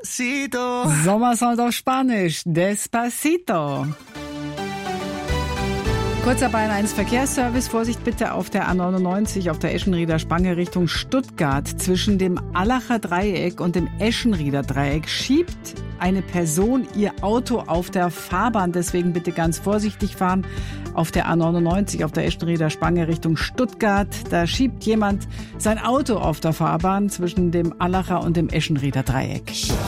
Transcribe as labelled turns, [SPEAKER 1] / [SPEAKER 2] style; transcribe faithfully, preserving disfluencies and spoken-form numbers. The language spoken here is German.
[SPEAKER 1] Despacito.
[SPEAKER 2] Sommersong auf Spanisch. Despacito. Kurzer Bein eins Verkehrsservice. Vorsicht bitte auf der A neunundneunzig auf der Eschenrieder Spange Richtung Stuttgart. Zwischen dem Allacher Dreieck und dem Eschenrieder Dreieck schiebt eine Person ihr Auto auf der Fahrbahn. Deswegen bitte ganz vorsichtig fahren. Auf der A neunundneunzig auf der Eschenrieder Spange Richtung Stuttgart. Da schiebt jemand sein Auto auf der Fahrbahn zwischen dem Allacher und dem Eschenrieder Dreieck.